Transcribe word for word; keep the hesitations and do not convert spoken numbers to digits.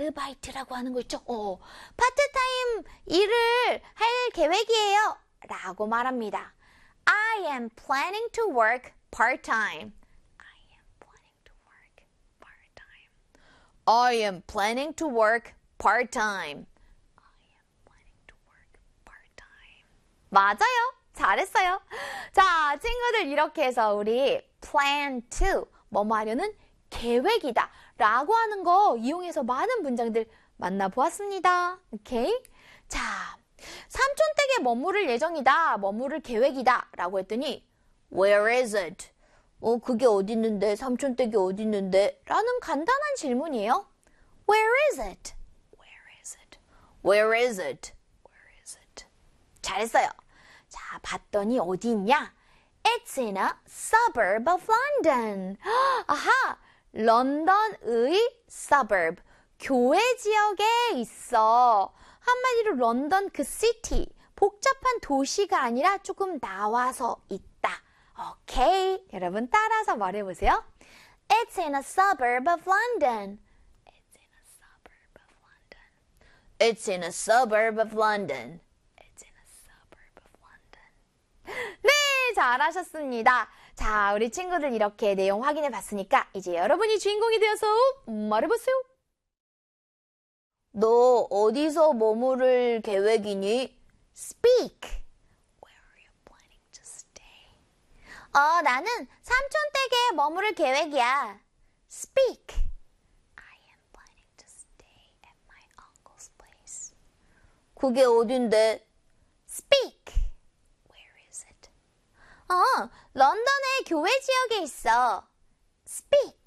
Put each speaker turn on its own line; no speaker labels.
아르바이트라고 하는 거 있죠? 어, 파트타임 일을 할 계획이에요. 라고 말합니다. I am planning to work part-time. I am planning to work part-time. I am planning to work part-time. I am planning to work part-time. 맞아요. 잘했어요. 자, 친구들 이렇게 해서 우리 plan to, 뭐뭐 하려는 계획이다 라고 하는 거 이용해서 많은 문장들 만나보았습니다. 오케이? 자, 삼촌 댁에 머무를 예정이다, 머무를 계획이다 라고 했더니 Where is it? 어, 그게 어디 있는데? 삼촌 댁이 어디 있는데? 라는 간단한 질문이에요. Where is it? Where is it? Where is it? Where is it? 잘했어요. 자, 봤더니 어디 있냐? It's in a suburb of London. 아하! 런던의 suburb, 교외 지역에 있어. 한마디로 런던 그 city, 복잡한 도시가 아니라 조금 나와서 있다. 오케이. 여러분 따라서 말해보세요. It's in a suburb of London. It's in a suburb of London. It's in a suburb of London. It's in a suburb of London. 네, 잘하셨습니다. 자, 우리 친구들 이렇게 내용 확인해 봤으니까 이제 여러분이 주인공이 되어서 말해보세요. 너 어디서 머무를 계획이니? Speak. Where are you planning to stay? 어, 나는 삼촌 댁에 머무를 계획이야. Speak. I am planning to stay at my uncle's place. 그게 어딘데? Speak. Where is it? 어, 런던의 교외 지역에 있어. Speak.